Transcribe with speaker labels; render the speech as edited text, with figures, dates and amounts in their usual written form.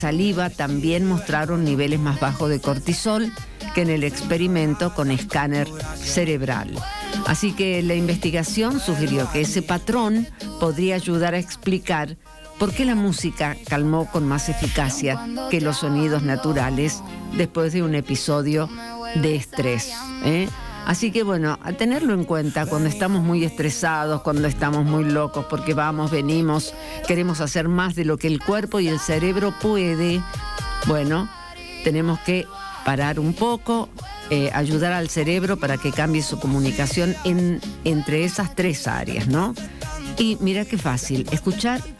Speaker 1: saliva también mostraron niveles más bajos de cortisol que en el experimento con escáner cerebral. Así que la investigación sugirió que ese patrón podría ayudar a explicar por qué la música calmó con más eficacia que los sonidos naturales después de un episodio de estrés, ¿eh? Así que bueno, a tenerlo en cuenta cuando estamos muy estresados, cuando estamos muy locos, porque vamos, venimos, queremos hacer más de lo que el cuerpo y el cerebro puede. Bueno, tenemos que parar un poco, ayudar al cerebro para que cambie su comunicación entre esas tres áreas, ¿no? Y mira qué fácil, escuchar